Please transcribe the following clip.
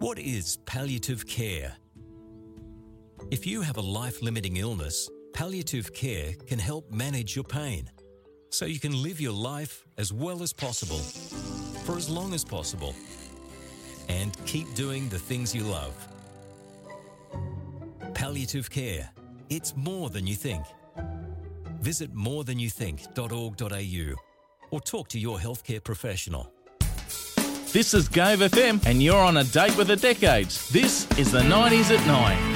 What is palliative care? If you have a life-limiting illness, palliative care can help manage your pain so you can live your life as well as possible, for as long as possible, and keep doing the things you love. Palliative care. It's more than you think. Visit morethanyoutthink.org.au or talk to your healthcare professional. This is Gove FM and you're on a date with the decades. This is the 90s at 9.